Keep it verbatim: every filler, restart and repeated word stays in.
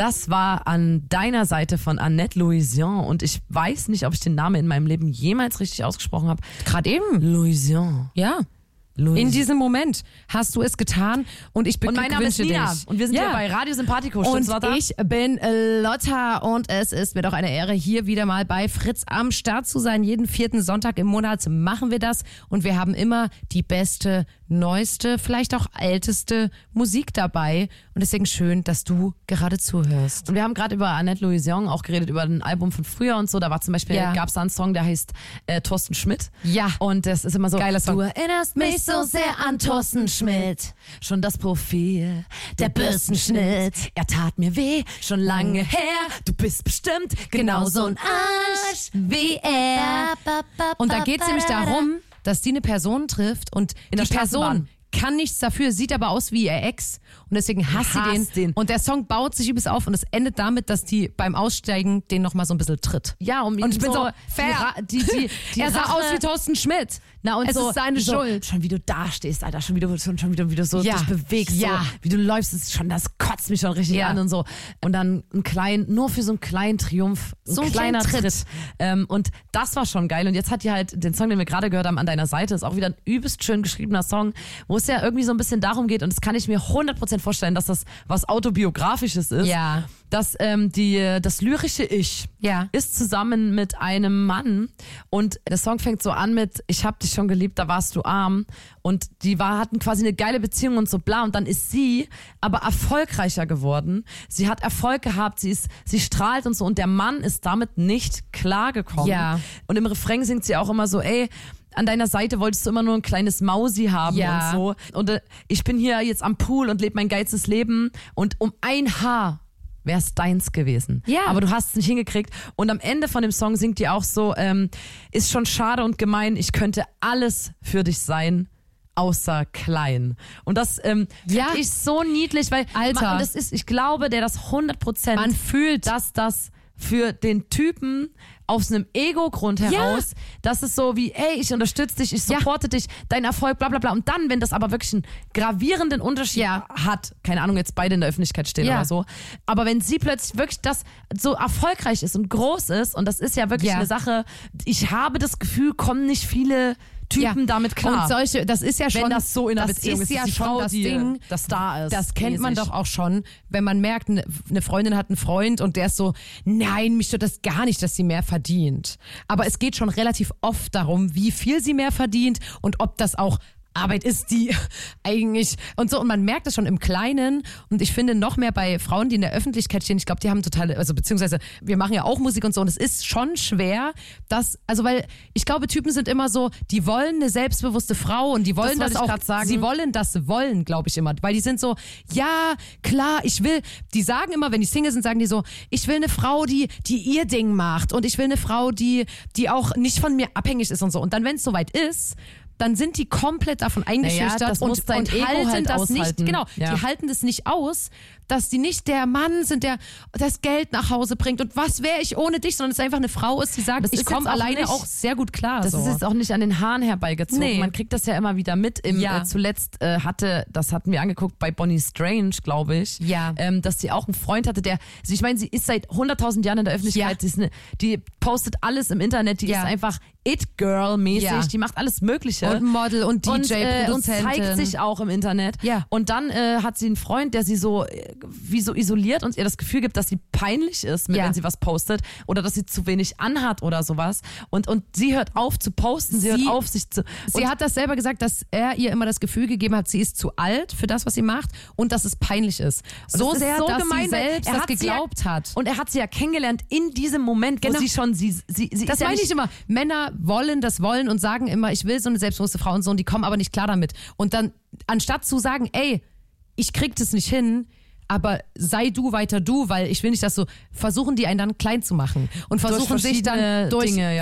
Das war An deiner Seite von Annette Louisan und ich weiß nicht, ob ich den Namen in meinem Leben jemals richtig ausgesprochen habe. Gerade eben. Louisan. Ja. Louis. In diesem Moment hast du es getan und ich Und mein Name ist beglückwünsche Nina dich. und wir sind ja. hier bei Radio Sympathico. Und Stimmt's, Lotta? ich bin Lotta und es ist mir doch eine Ehre, hier wieder mal bei Fritz am Start zu sein. Jeden vierten Sonntag im Monat machen wir das und wir haben immer die beste, neueste, vielleicht auch älteste Musik dabei. Und deswegen schön, dass du gerade zuhörst. Und wir haben gerade über Annette Louisan auch geredet, über ein Album von früher und so. Da war zum Beispiel, Ja. gab es da einen Song, der heißt äh, Thorsten Schmidt. Ja. Und das ist immer so, Geiler Song. du erinnerst mich so sehr an Thorsten Schmidt. Schon das Profil, der Bürstenschnitt. Er tat mir weh, schon lange her. Du bist bestimmt genau so ein Arsch wie er. Und da geht es nämlich darum, dass die eine Person trifft und In der die Person Straßenbahn. kann nichts dafür, sieht aber aus wie ihr Ex und deswegen hasst sie den. Hasst den. Und der Song baut sich übelst auf und es endet damit, dass die beim Aussteigen den nochmal so ein bisschen tritt. Ja, um ihn Und ich bin so, die fair. Ra- Die, die, die er sah Rache- aus wie Thorsten Schmidt. Na und es so, ist seine so, Schuld. Schon wie du da stehst, Alter, schon wie du, schon, schon wie du, wie du so Ja. dich bewegst, Ja. so, wie du läufst, ist schon, das kotzt mich schon richtig Ja. an und so. Und dann ein klein, nur für so einen kleinen Triumph, ein So ein kleiner kleinen Tritt. Tritt. Ähm, und das war schon geil. Und jetzt hat die halt den Song, den wir gerade gehört haben, An deiner Seite, ist auch wieder ein übelst schön geschriebener Song, wo es ja irgendwie so ein bisschen darum geht, und das kann ich mir hundert Prozent vorstellen, dass das was Autobiografisches ist. Ja. Dass ähm, die, das lyrische Ich Ja. ist zusammen mit einem Mann und der Song fängt so an mit Ich hab dich schon geliebt, da warst du arm, und die war, hatten quasi eine geile Beziehung und so bla, und dann ist sie aber erfolgreicher geworden. Sie hat Erfolg gehabt, sie ist, sie strahlt und so, und der Mann ist damit nicht klargekommen. Ja. Und im Refrain singt sie auch immer so, ey, an deiner Seite wolltest du immer nur ein kleines Mausi haben Ja. und so. Und äh, ich bin hier jetzt am Pool und lebe mein geilstes Leben, und um ein Haar wär's deins gewesen. Ja. Aber du hast es nicht hingekriegt. Und am Ende von dem Song singt die auch so, ähm, ist schon schade und gemein, ich könnte alles für dich sein, außer klein. Und das ähm, Ja. finde ich so niedlich, weil Alter. Man, und das ist, ich glaube, der das hundert Prozent Man fühlt. dass das für den Typen aus einem Ego-Grund heraus, das ist so wie, ey, ich unterstütze dich, ich supporte dich, dein Erfolg, bla bla bla. Und dann, wenn das aber wirklich einen gravierenden Unterschied Ja. hat, keine Ahnung, jetzt beide in der Öffentlichkeit stehen Ja. oder so, aber wenn sie plötzlich wirklich das so erfolgreich ist und groß ist, und das ist ja wirklich Ja. eine Sache, ich habe das Gefühl, kommen nicht viele Typen damit klar. Und solche, das ist ja schon, wenn das so in einer das Beziehung ist ist, ja dass die schon Frau, das die Ding. der Star ist. Das kennt man mäßig. doch auch schon, wenn man merkt, eine eine Freundin hat einen Freund und der ist so, nein, mich stört das gar nicht, dass sie mehr verdient. Aber es geht schon relativ oft darum, wie viel sie mehr verdient und ob das auch Arbeit ist, die eigentlich und so. Und man merkt es schon im Kleinen. Und ich finde noch mehr bei Frauen, die in der Öffentlichkeit stehen, ich glaube, die haben totale, also beziehungsweise wir machen ja auch Musik und so, und es ist schon schwer, dass, also weil ich glaube, Typen sind immer so, die wollen eine selbstbewusste Frau und die wollen Das das, wollte ich auch, grad sagen. sie wollen das wollen, glaube ich immer. Weil die sind so, ja, klar, ich will, die sagen immer, wenn die Single sind, sagen die so, ich will eine Frau, die, die ihr Ding macht, und ich will eine Frau, die, die auch nicht von mir abhängig ist und so. Und dann, wenn es soweit ist, dann sind die komplett davon eingeschüchtert Naja, das muss und, dein und Ego halten halt das nicht, aushalten. genau, Ja. die halten das nicht aus, dass die nicht der Mann sind, der das Geld nach Hause bringt und was wäre ich ohne dich, sondern es einfach eine Frau ist, die sagt, Das ich ist komme jetzt auch alleine nicht- auch sehr gut klar. Das so. ist jetzt auch nicht an den Haaren herbeigezogen. Nee. Man kriegt das ja immer wieder mit. Im, Ja. äh, zuletzt äh, hatte, das hatten wir angeguckt bei Bonnie Strange, glaube ich, Ja. ähm, dass sie auch einen Freund hatte, der, also ich meine, sie ist seit hunderttausend Jahren in der Öffentlichkeit, Ja. sie ist eine, die postet alles im Internet, die Ja. ist einfach It-Girl-mäßig, Ja. die macht alles Mögliche. und Model und D J, und, äh, und Produzentin. zeigt sich auch im Internet. Ja. Und dann äh, hat sie einen Freund, der sie so äh, wie so isoliert und ihr das Gefühl gibt, dass sie peinlich ist, mit, Ja. wenn sie was postet, oder dass sie zu wenig anhat oder sowas. Und, und sie hört auf zu posten, sie, Sie- hört auf sich zu... Sie und hat das selber gesagt, dass er ihr immer das Gefühl gegeben hat, sie ist zu alt für das, was sie macht, und dass es peinlich ist. Und So das ist sehr, so dass gemein, sie weil selbst er das hat sie geglaubt ja, hat. Und er hat sie ja kennengelernt in diesem Moment, Genau. wo sie schon... Sie, sie, sie Das ist ja meine nicht, ich immer. Männer wollen das wollen und sagen immer, ich will so eine selbstbewusste Frau und so, und die kommen aber nicht klar damit. Und dann, anstatt zu sagen, ey, ich krieg das nicht hin, aber sei du weiter du, weil ich will nicht, dass so, versuchen die einen dann klein zu machen und durch versuchen sich verschiedene dann durch Dinge, ja.